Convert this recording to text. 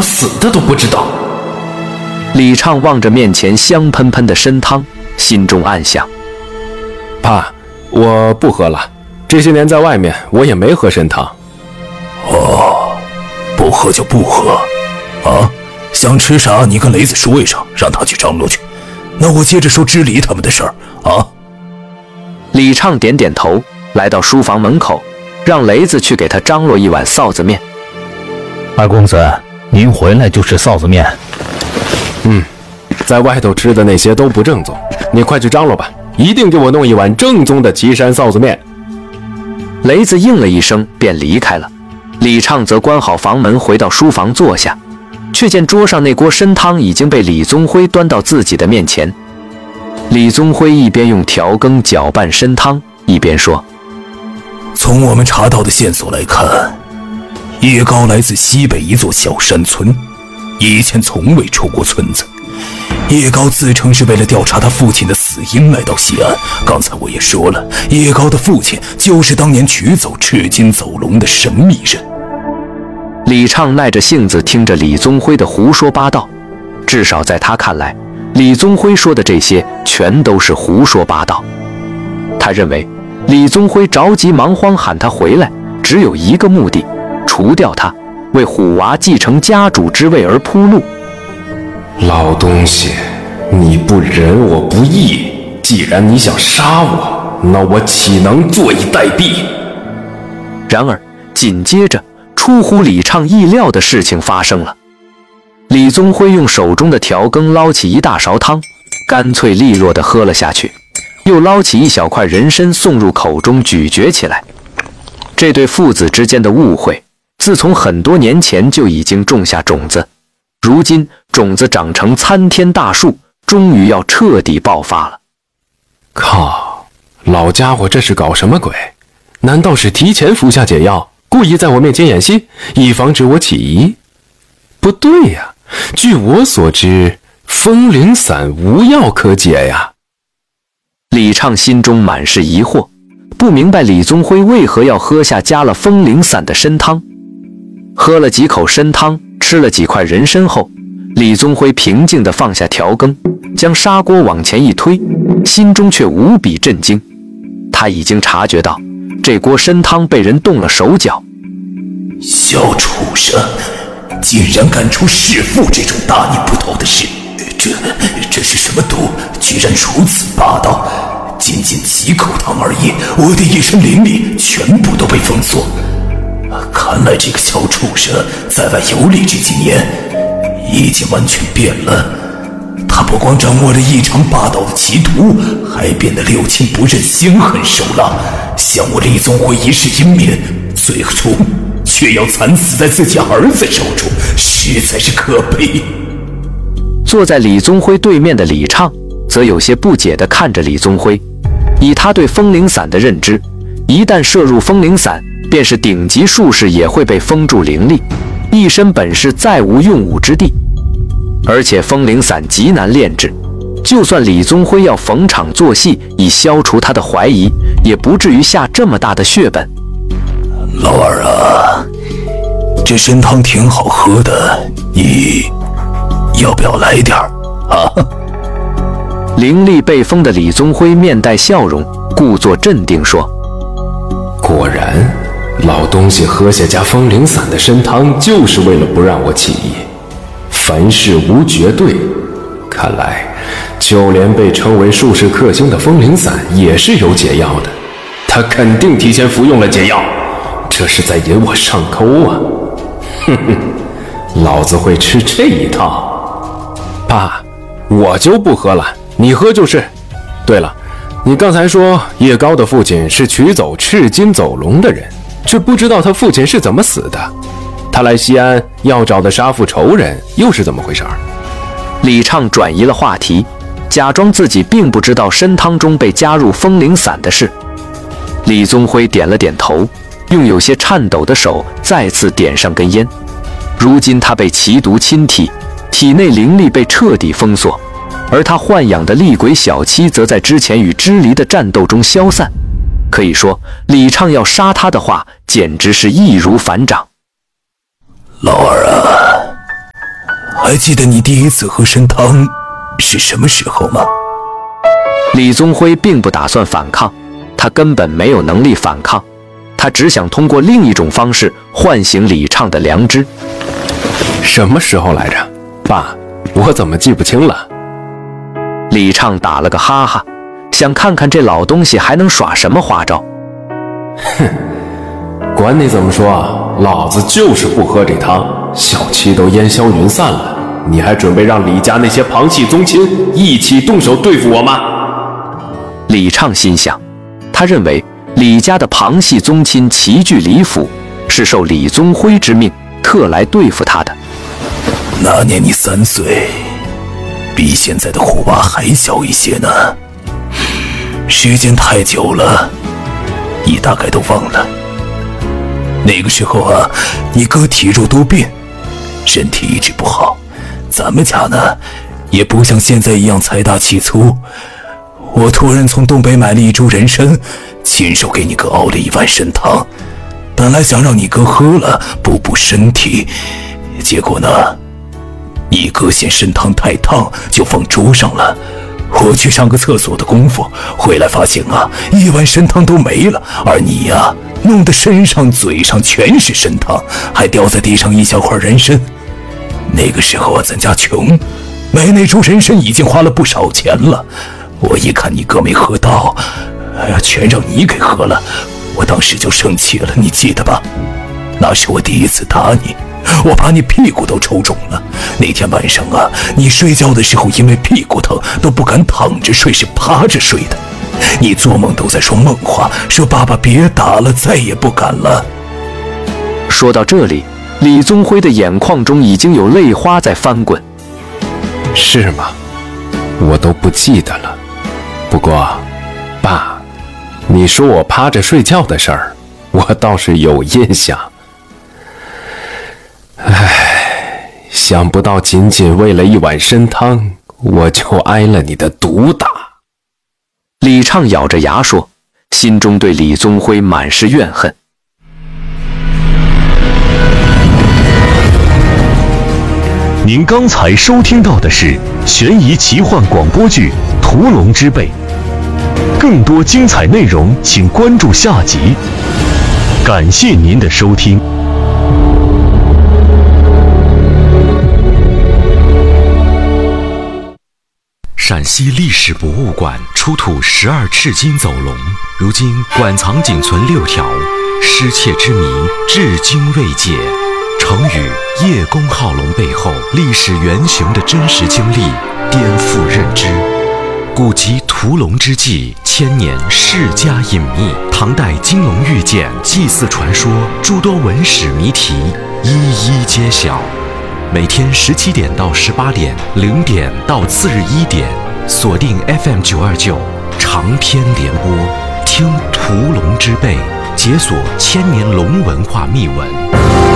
死的都不知道。 李畅望着面前香喷喷的参汤，心中暗想： 爸，我不喝了。这些年在外面，我也没喝参汤。 哦，不喝就不喝，啊？想吃啥你跟雷子说一声，让他去张罗去。那我接着说支离他们的事儿啊。 李畅点点头，来到书房门口，让雷子去给他张罗一碗臊子面。 二公子，您回来就吃臊子面。 在外头吃的那些都不正宗，你快去张罗吧，一定给我弄一碗正宗的岐山臊子面。 雷子应了一声，便离开了。李畅则关好房门，回到书房坐下，却见桌上那锅参汤已经被李宗辉端到自己的面前。李宗辉一边用调羹搅拌参汤，一边说： 从我们查到的线索来看，叶高来自西北一座小山村，以前从未出过村子。叶高自称是为了调查他父亲的死因来到西安。刚才我也说了，叶高的父亲就是当年取走赤金走龙的神秘人。 李畅耐着性子听着李宗辉的胡说八道，至少在他看来，李宗辉说的这些全都是胡说八道。他认为李宗辉着急忙慌喊他回来，只有一个目的，除掉他，为虎娃继承家主之位而铺路。 老东西，你不仁我不义，既然你想杀我，那我岂能坐以待毙？ 然而紧接着出乎李畅意料的事情发生了。李宗辉用手中的调羹捞起一大勺汤，干脆利落地喝了下去，又捞起一小块人参送入口中咀嚼起来。这对父子之间的误会，自从很多年前就已经种下种子，如今种子长成参天大树，终于要彻底爆发了。 靠，老家伙这是搞什么鬼？难道是提前服下解药，故意在我面前演戏，以防止我起疑？不对呀，据我所知，风铃散无药可解呀。 李畅心中满是疑惑，不明白李宗辉为何要喝下加了风铃散的参汤。喝了几口参汤，吃了几块人参后，李宗辉平静地放下调羹，将砂锅往前一推，心中却无比震惊。他已经察觉到这锅参汤被人动了手脚。 小畜生，竟然干出弑父这种大逆不道的事！这是什么毒？居然如此霸道！仅几口汤而已，我的一身灵力全部都被封锁。看来这个小畜生在外游历这几年已经完全变了。他不光掌握了异常霸道的奇毒，还变得六亲不认、心狠手辣，像我李宗辉一世英名，最终却要惨死在自己儿子手中，实在是可悲。 坐在李宗辉对面的李畅则有些不解地看着李宗辉。以他对风铃散的认知，一旦摄入风铃散，便是顶级术士也会被封住灵力，一身本事再无用武之地。而且风铃散极难炼制，就算李宗辉要逢场作戏以消除他的怀疑，也不至于下这么大的血本。 老二啊，这参汤挺好喝的，你要不要来点啊？ 灵力被封的李宗辉面带笑容，故作镇定说： 果然，老东西喝下加风铃散的参汤，就是为了不让我起疑。凡事无绝对，看来就连被称为术士克星的风铃散也是有解药的。他肯定提前服用了解药，这是在引我上钩啊！哼哼，老子会吃这一套。爸，我就不喝了，你喝就是。对了，你刚才说叶高的父亲是取走赤金走龙的人，却不知道他父亲是怎么死的。他来西安要找的杀父仇人又是怎么回事？ 李畅转移了话题，假装自己并不知道参汤中被加入风铃散的事。李宗辉点了点头，用有些颤抖的手再次点上根烟。如今他被奇毒侵体，体内灵力被彻底封锁，而他豢养的厉鬼小七则在之前与支离的战斗中消散。可以说，李畅要杀他的话，简直是易如反掌。 老二啊， 还记得你第一次喝参汤是什么时候吗？ 李宗辉并不打算反抗，他根本没有能力反抗，他只想通过另一种方式唤醒李畅的良知。 什么时候来着？爸，我怎么记不清了？ 李畅打了个哈哈，想看看这老东西还能耍什么花招。 哼，管你怎么说，老子就是不喝这汤，小七都烟消云散了，你还准备让李家那些旁系宗亲一起动手对付我吗？ 李畅心想，他认为李家的旁系宗亲齐聚李府，是受李宗辉之命特来对付他的。 那年你3岁，比现在的虎娃还小一些呢。时间太久了，你大概都忘了。那个时候啊，你哥体弱多病，身体一直不好，咱们家呢也不像现在一样财大气粗。我突然从东北买了一株人参，亲手给你哥熬了1碗参汤，本来想让你哥喝了补补身体，结果呢，你哥嫌参汤太烫，就放桌上了。我去上个厕所的功夫，回来发现啊，1碗参汤都没了，而你呀，弄得身上嘴上全是参汤，还掉在地上一小块人参。那个时候啊，咱家穷，买那株人参已经花了不少钱了。我一看你哥没喝到，全让你给喝了，我当时就生气了，你记得吧？那是我第一次打你，我把你屁股都抽肿了。那天晚上啊，你睡觉的时候因为屁股疼都不敢躺着睡，是趴着睡的。你做梦都在说梦话，说爸爸别打了，再也不敢了。 说到这里，李宗辉的眼眶中已经有泪花在翻滚。 是吗？我都不记得了。不过，爸，你说我趴着睡觉的事儿，我倒是有印象。唉，想不到仅仅为了1碗参汤，我就挨了你的毒打。 李畅咬着牙说，心中对李宗辉满是怨恨。 您刚才收听到的是悬疑奇幻广播剧《屠龙之辈》，更多精彩内容请关注下集。感谢您的收听。 陕西历史博物馆出土12赤金走龙，如今馆藏仅存6条，失窃之谜至今未解。成语“叶公好龙”背后历史原型的真实经历颠覆认知。古籍《屠龙之记》千年世家隐秘，唐代金龙玉剑祭祀传说，诸多文史谜题一一揭晓。每天17点到18点，0点到次日1点，锁定 FM 929长篇联播，听《屠龙之辈》，解锁千年龙文化秘闻。